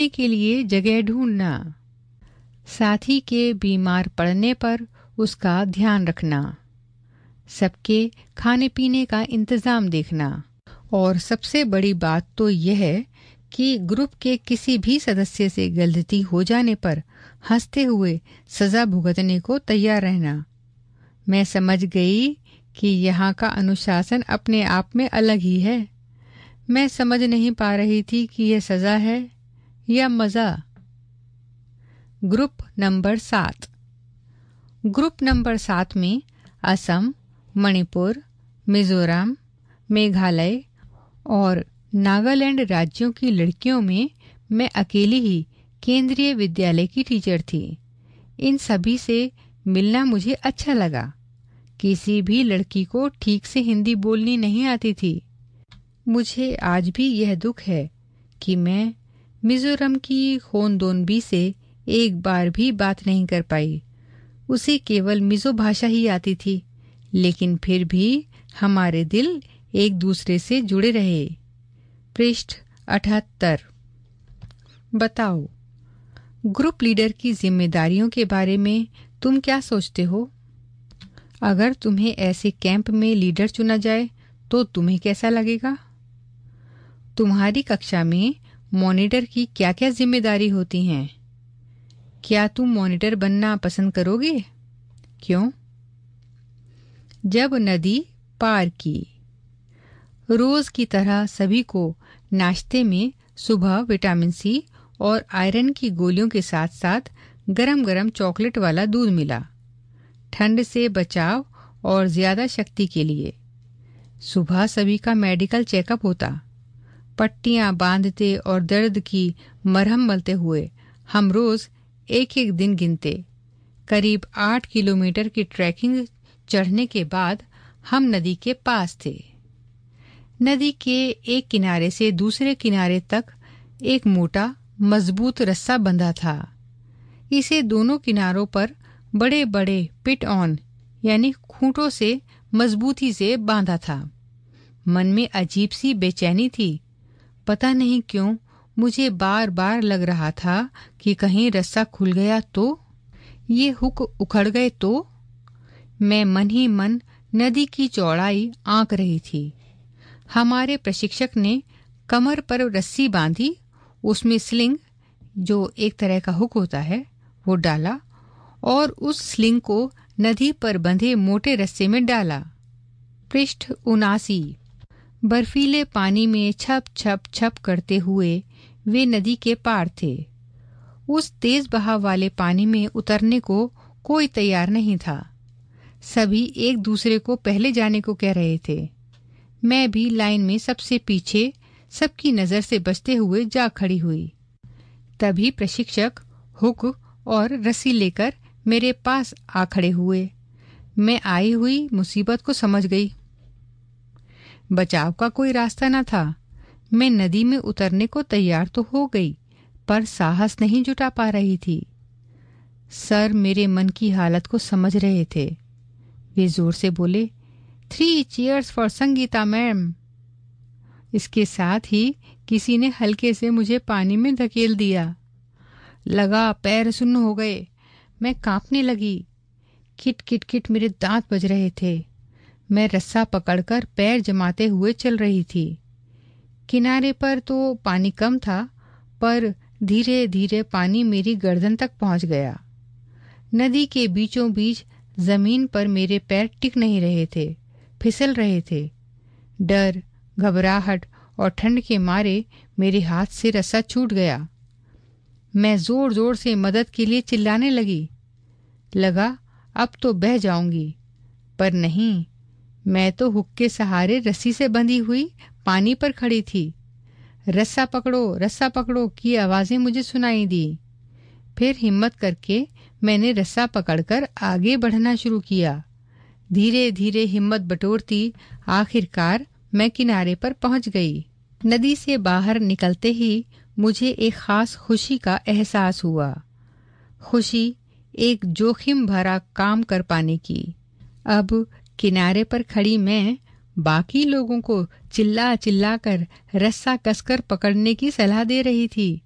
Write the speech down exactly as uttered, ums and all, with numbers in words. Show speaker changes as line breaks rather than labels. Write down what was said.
बैठने के लिए जगह ढूंढना, साथी के बीमार पड़ने पर उसका ध्यान रखना, सबके खाने पीने का इंतजाम देखना, और सबसे बड़ी बात तो यह है कि ग्रुप के किसी भी सदस्य से गलती हो जाने पर हंसते हुए सजा भुगतने को तैयार रहना। मैं समझ गई कि यहाँ का अनुशासन अपने आप में अलग ही है। मैं समझ नहीं पा रही थी कि यह सजा है या मजा। ग्रुप नंबर सात। ग्रुप नंबर सात में असम, मणिपुर, मिजोरम, मेघालय और नागालैंड राज्यों की लड़कियों में मैं अकेली ही केंद्रीय विद्यालय की टीचर थी। इन सभी से मिलना मुझे अच्छा लगा। किसी भी लड़की को ठीक से हिंदी बोलनी नहीं आती थी। मुझे आज भी यह दुख है कि मैं मिजोरम की खोनदोनबी से एक बार भी बात नहीं कर पाई। उसे केवल मिजो भाषा ही आती थी, लेकिन फिर भी हमारे दिल एक दूसरे से जुड़े रहे। पृष्ठ अठहत्तर। बताओ, ग्रुप लीडर की जिम्मेदारियों के बारे में तुम क्या सोचते हो? अगर तुम्हें ऐसे कैंप में लीडर चुना जाए तो तुम्हें कैसा लगेगा? तुम्हारी कक्षा में मॉनिटर की क्या क्या जिम्मेदारी होती हैं? क्या तुम मॉनिटर बनना पसंद करोगे? क्यों? जब नदी पार की। रोज की तरह सभी को नाश्ते में सुबह विटामिन सी और आयरन की गोलियों के साथ साथ गरम गरम चॉकलेट वाला दूध मिला, ठंड से बचाव और ज्यादा शक्ति के लिए। सुबह सभी का मेडिकल चेकअप होता। पट्टियां बांधते और दर्द की मरहम मलते हुए हम रोज एक एक दिन गिनते। करीब आठ किलोमीटर की ट्रैकिंग चढ़ने के बाद हम नदी के पास थे। नदी के एक किनारे से दूसरे किनारे तक एक मोटा मजबूत रस्सा बंधा था। इसे दोनों किनारों पर बड़े बड़े पिट ऑन यानी खूंटों से मजबूती से बांधा था। मन में अजीब सी बेचैनी थी। पता नहीं क्यों मुझे बार बार लग रहा था कि कहीं रस्सा खुल गया तो, ये हुक उखड़ गए तो। मैं मन ही मन नदी की चौड़ाई आंक रही थी। हमारे प्रशिक्षक ने कमर पर रस्सी बांधी, उसमें स्लिंग, जो एक तरह का हुक होता है, वो डाला और उस स्लिंग को नदी पर बंधे मोटे रस्से में डाला। पृष्ठ उनासी। बर्फीले पानी में छप छप छप करते हुए वे नदी के पार थे। उस तेज बहाव वाले पानी में उतरने को कोई तैयार नहीं था। सभी एक दूसरे को पहले जाने को कह रहे थे। मैं भी लाइन में सबसे पीछे सबकी नजर से बचते हुए जा खड़ी हुई। तभी प्रशिक्षक हुक और रस्सी लेकर मेरे पास आ खड़े हुए। मैं आई हुई मुसीबत को समझ गई। बचाव का कोई रास्ता न था। मैं नदी में उतरने को तैयार तो हो गई, पर साहस नहीं जुटा पा रही थी। सर मेरे मन की हालत को समझ रहे थे। वे जोर से बोले, three cheers for Sangeeta ma'am. इसके साथ ही किसी ने हल्के से मुझे पानी में धकेल दिया। लगा पैर सुन्न हो गए। मैं कांपने लगी। किट किट किट मेरे दांत बज रहे थे। मैं रस्सा पकड़कर पैर जमाते हुए चल रही थी। किनारे पर तो पानी कम था, पर धीरे धीरे पानी मेरी गर्दन तक पहुंच गया। नदी के बीचों बीच जमीन पर मेरे पैर टिक नहीं रहे थे, फिसल रहे थे। डर, घबराहट और ठंड के मारे मेरे हाथ से रस्सा छूट गया। मैं जोर जोर से मदद के लिए चिल्लाने लगी। लगा अब तो बह जाऊंगी, पर नहीं। मैं तो हुक के सहारे रस्सी से बंधी हुई पानी पर खड़ी थी। रस्सा पकड़ो, रस्सा पकड़ो की आवाजें मुझे सुनाई दी। फिर हिम्मत करके मैंने रस्सा पकड़कर आगे बढ़ना शुरू किया। धीरे धीरे हिम्मत बटोरती आखिरकार मैं किनारे पर पहुंच गई। नदी से बाहर निकलते ही मुझे एक खास खुशी का एहसास हुआ। खुशी एक जोखिम भरा काम कर पाने की। अब किनारे पर खड़ी मैं बाकी लोगों को चिल्ला चिल्ला कर रस्सा कसकर पकड़ने की सलाह दे रही थी।